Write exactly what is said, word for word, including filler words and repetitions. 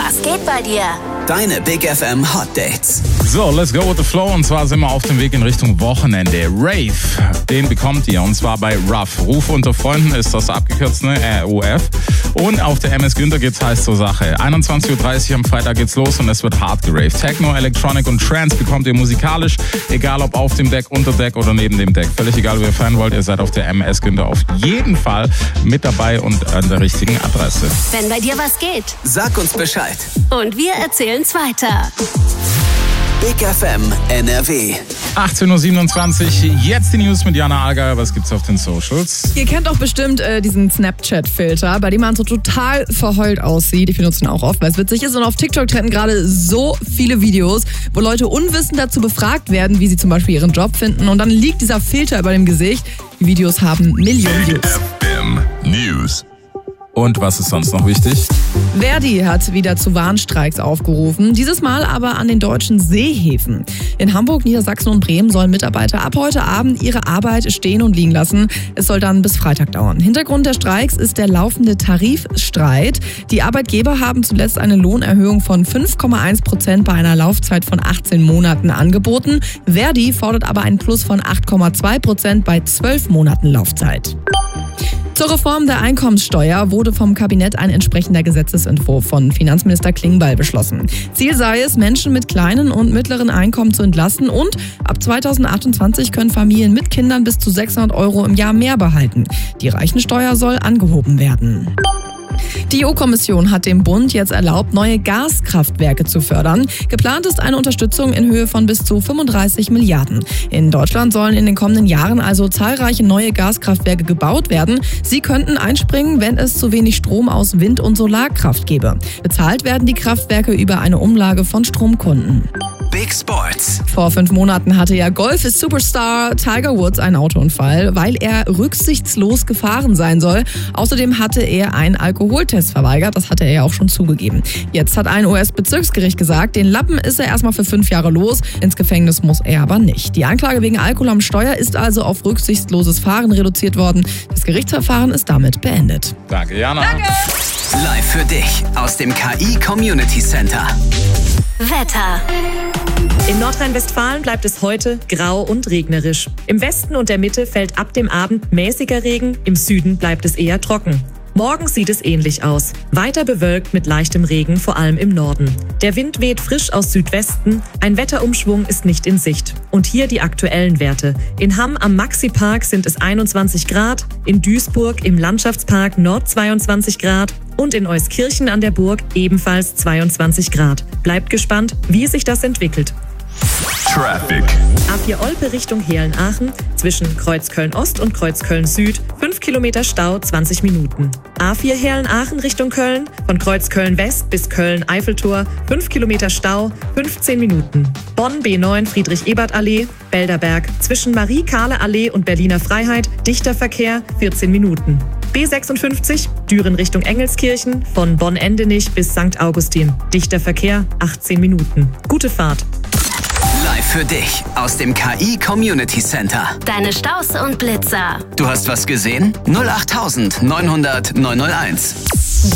Was geht bei dir? Deine Big F M Hot Dates. So, let's go with the flow. Und zwar sind wir auf dem Weg in Richtung Wochenende. Rave, den bekommt ihr. Und zwar bei Ruff. Ruf unter Freunden ist das abgekürzt, ne? R U F. Und auf der M S Günther geht's heiß zur Sache. einundzwanzig Uhr dreißig am Freitag geht's los und es wird hart geraved. Techno, Electronic und Trance bekommt ihr musikalisch. Egal ob auf dem Deck, unter Deck oder neben dem Deck. Völlig egal, wie ihr feiern wollt. Ihr seid auf der M S Günther auf jeden Fall mit dabei und an der richtigen Adresse. Wenn bei dir was geht, Sag uns Bescheid. und wir erzählen's weiter. Big F M N R W. achtzehn Uhr siebenundzwanzig, jetzt die News mit Jana Allgeier. Was gibt's auf den Socials? Ihr kennt auch bestimmt äh, diesen Snapchat-Filter, bei dem man so total verheult aussieht. Ich benutze ihn auch oft, weil es witzig ist. Und auf TikTok trenden gerade so viele Videos, wo Leute unwissend dazu befragt werden, wie sie zum Beispiel ihren Job finden. Und dann liegt dieser Filter über dem Gesicht. Die Videos haben Millionen Views. F M News. Und was ist sonst noch wichtig? Verdi hat wieder zu Warnstreiks aufgerufen, dieses Mal aber an den deutschen Seehäfen. In Hamburg, Niedersachsen und Bremen sollen Mitarbeiter ab heute Abend ihre Arbeit stehen und liegen lassen. Es soll dann bis Freitag dauern. Hintergrund der Streiks ist der laufende Tarifstreit. Die Arbeitgeber haben zuletzt eine Lohnerhöhung von fünf Komma eins Prozent bei einer Laufzeit von achtzehn Monaten angeboten. Verdi fordert aber einen Plus von acht Komma zwei Prozent bei zwölf Monaten Laufzeit. Zur Reform der Einkommenssteuer wurde vom Kabinett ein entsprechender Gesetzesentwurf von Finanzminister Klingbeil beschlossen. Ziel sei es, Menschen mit kleinen und mittleren Einkommen zu entlasten und ab zweitausendachtundzwanzig können Familien mit Kindern bis zu sechshundert Euro im Jahr mehr behalten. Die Reichensteuer soll angehoben werden. Die E U-Kommission hat dem Bund jetzt erlaubt, neue Gaskraftwerke zu fördern. Geplant ist eine Unterstützung in Höhe von bis zu fünfunddreißig Milliarden. In Deutschland sollen in den kommenden Jahren also zahlreiche neue Gaskraftwerke gebaut werden. Sie könnten einspringen, wenn es zu wenig Strom aus Wind- und Solarkraft gäbe. Bezahlt werden die Kraftwerke über eine Umlage von Stromkunden. Big Sports. Vor fünf Monaten hatte ja Golf-Superstar Tiger Woods einen Autounfall, weil er rücksichtslos gefahren sein soll. Außerdem hatte er einen Alkoholtest verweigert, das hatte er ja auch schon zugegeben. Jetzt hat ein U S-Bezirksgericht gesagt, den Lappen ist er erstmal für fünf Jahre los, ins Gefängnis muss er aber nicht. Die Anklage wegen Alkohol am Steuer ist also auf rücksichtsloses Fahren reduziert worden. Das Gerichtsverfahren ist damit beendet. Danke, Jana. Danke. Live für dich aus dem K I Community Center. Wetter. In Nordrhein-Westfalen bleibt es heute grau und regnerisch. Im Westen und der Mitte fällt ab dem Abend mäßiger Regen, im Süden bleibt es eher trocken. Morgen sieht es ähnlich aus. Weiter bewölkt mit leichtem Regen, vor allem im Norden. Der Wind weht frisch aus Südwesten. Ein Wetterumschwung ist nicht in Sicht. Und hier die aktuellen Werte. In Hamm am Maxi-Park sind es einundzwanzig Grad, in Duisburg im Landschaftspark Nord zweiundzwanzig Grad und in Euskirchen an der Burg ebenfalls zweiundzwanzig Grad. Bleibt gespannt, wie sich das entwickelt. Traffic. A vier Olpe Richtung Heerlen-Aachen, zwischen Kreuzköln-Ost und Kreuzköln-Süd, fünf Kilometer Stau, zwanzig Minuten. A vier Heerlen-Aachen Richtung Köln, von Kreuzköln-West bis Köln-Eiffeltor, fünf Kilometer Stau, fünfzehn Minuten. Bonn B neun Friedrich-Ebert-Allee, Belderberg, zwischen Marie-Kahle-Allee und Berliner Freiheit, dichter Verkehr, vierzehn Minuten. B sechsundfünfzig, Düren Richtung Engelskirchen, von Bonn-Endenich bis Sankt Augustin, dichter Verkehr, achtzehn Minuten. Gute Fahrt. Live für dich aus dem K I Community Center. Deine Staus und Blitzer. Du hast was gesehen? null acht neunhundert neunhunderteins.